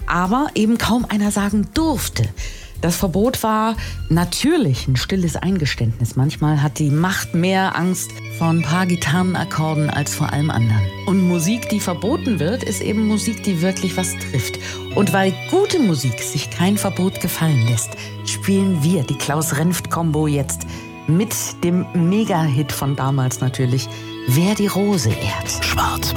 aber eben kaum einer sagen durfte. Das Verbot war natürlich ein stilles Eingeständnis. Manchmal hat die Macht mehr Angst vor ein paar Gitarrenakkorden als vor allem anderen. Und Musik, die verboten wird, ist eben Musik, die wirklich was trifft. Und weil gute Musik sich kein Verbot gefallen lässt, spielen wir die Klaus-Renft-Kombo jetzt mit dem Mega-Hit von damals natürlich, Wer die Rose ehrt. Schwarz.